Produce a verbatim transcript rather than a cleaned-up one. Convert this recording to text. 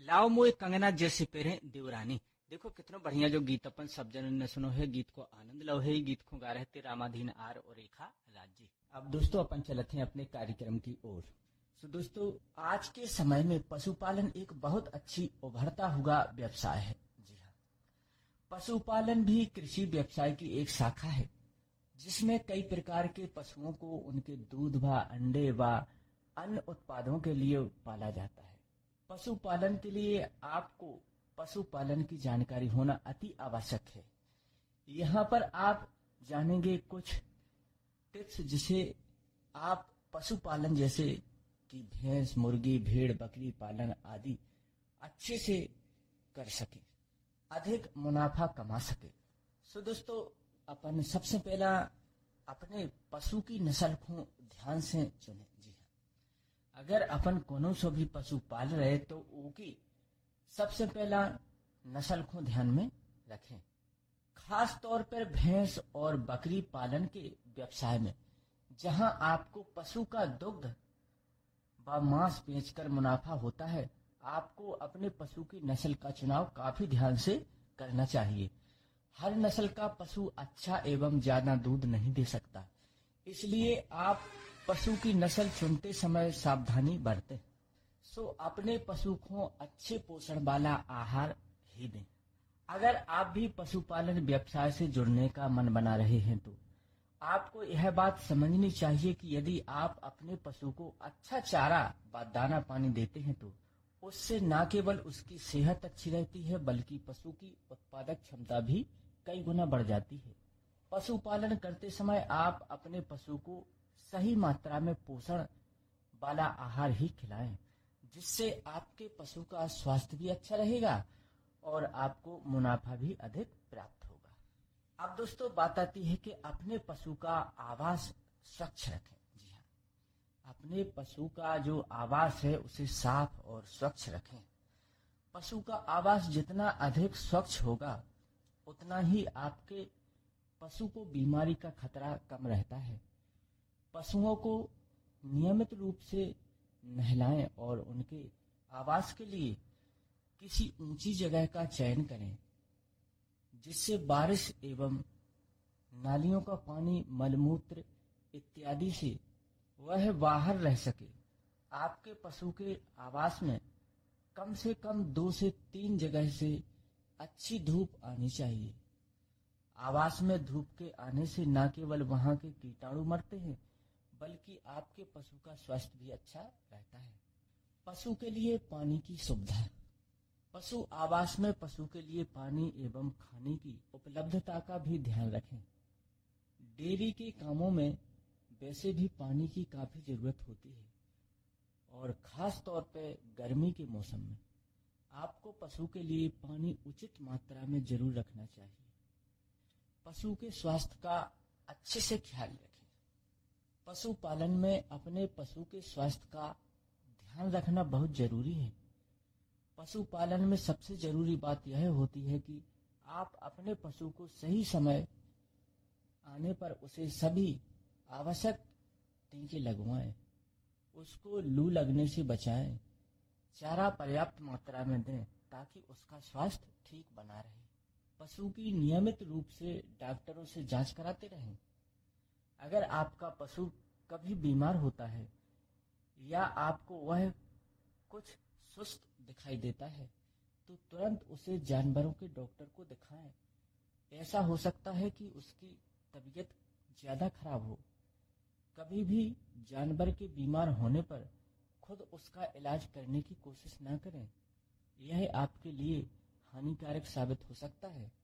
लाओ मोए कंगना जैसे पेरे देवरानी। देखो कितना बढ़िया जो गीत अपन सब जनों ने सुनो है। गीत को आनंद लो है। गीत को गा रहे थे रामाधीन आर और रेखा राज। अब दोस्तों अपन चलते हैं अपने कार्यक्रम की ओर। तो दोस्तों आज के समय में पशुपालन एक बहुत अच्छी उभरता हुआ व्यवसाय है। जी हाँ, पशुपालन भी कृषि व्यवसाय की एक शाखा है जिसमें कई प्रकार के पशुओं को उनके दूध व अंडे व अन्य उत्पादों के लिए पाला जाता है। पशुपालन के लिए आपको पशुपालन की जानकारी होना अति आवश्यक है। यहाँ पर आप जानेंगे कुछ टिप्स जिसे आप पशुपालन जैसे कि भैंस, मुर्गी, भेड़, बकरी पालन आदि अच्छे से कर सके, अधिक मुनाफा कमा सके। सो दोस्तों अपन सबसे पहला अपने पशु की नस्ल को ध्यान से चुने। जी हाँ, अगर अपन कोनो सो भी पशु पाल रहे तो उनकी सबसे पहला नस्ल को ध्यान में रखें। खास तौर पर भैंस और बकरी पालन के व्यवसाय में जहां आपको पशु का दुग्ध व मांस बेचकर मुनाफा होता है, आपको अपने पशु की नस्ल का चुनाव काफी ध्यान से करना चाहिए। हर नस्ल का पशु अच्छा एवं ज्यादा दूध नहीं दे सकता, इसलिए आप पशु की नस्ल चुनते समय सावधानी बरतें। सो अपने पशु को अच्छे पोषण वाला आहार ही दें। अगर आप भी पशुपालन व्यवसाय से जुड़ने का मन बना रहे हैं तो आपको यह बात समझनी चाहिए कि यदि आप अपने पशु को अच्छा चारा व दाना पानी देते हैं तो उससे न केवल उसकी सेहत अच्छी रहती है बल्कि पशु की उत्पादक क्षमता भी कई गुना बढ़ जाती है। पशुपालन करते समय आप अपने पशु को सही मात्रा में पोषण वाला आहार ही खिलाएं, जिससे आपके पशु का स्वास्थ्य भी अच्छा रहेगा और आपको मुनाफा भी अधिक प्राप्त होगा। अब दोस्तों बात आती है कि अपने पशु का आवास स्वच्छ रखें। जी हाँ, अपने पशु का जो आवास है उसे साफ और स्वच्छ रखें। पशु का आवास जितना अधिक स्वच्छ होगा उतना ही आपके पशु को बीमारी का खतरा कम रहता है। पशुओं को नियमित रूप से नहलाएं और उनके आवास के लिए किसी ऊंची जगह का चयन करें जिससे बारिश एवं नालियों का पानी, मलमूत्र इत्यादि से वह बाहर रह सके। आपके पशु के आवास में कम से कम दो से तीन जगह से अच्छी धूप आनी चाहिए। आवास में धूप के आने से न केवल वहां के कीटाणु मरते हैं बल्कि आपके पशु का स्वास्थ्य भी अच्छा रहता है। पशु के लिए पानी की सुविधा। पशु आवास में पशु के लिए पानी एवं खाने की उपलब्धता का भी ध्यान रखें। डेयरी के कामों में वैसे भी पानी की काफी जरूरत होती है और खास तौर पर गर्मी के मौसम में आपको पशु के लिए पानी उचित मात्रा में जरूर रखना चाहिए। पशु के स्वास्थ्य का अच्छे से ख्याल रखें। पशुपालन में अपने पशु के स्वास्थ्य का ध्यान रखना बहुत जरूरी है। पशुपालन में सबसे जरूरी बात यह होती है कि आप अपने पशु को सही समय आने पर उसे सभी आवश्यक टीके लगवाएं, उसको लू लगने से बचाएं, चारा पर्याप्त मात्रा में दें ताकि उसका स्वास्थ्य ठीक बना रहे। पशु की नियमित रूप से डॉक्टरों से जांच कराते रहें। अगर आपका पशु कभी बीमार होता है या आपको वह कुछ सुस्त दिखाई देता है तो तुरंत उसे जानवरों के डॉक्टर को दिखाएं। ऐसा हो सकता है कि उसकी तबीयत ज्यादा खराब हो। कभी भी जानवर के बीमार होने पर खुद उसका इलाज करने की कोशिश न करें, यह आपके लिए हानिकारक साबित हो सकता है।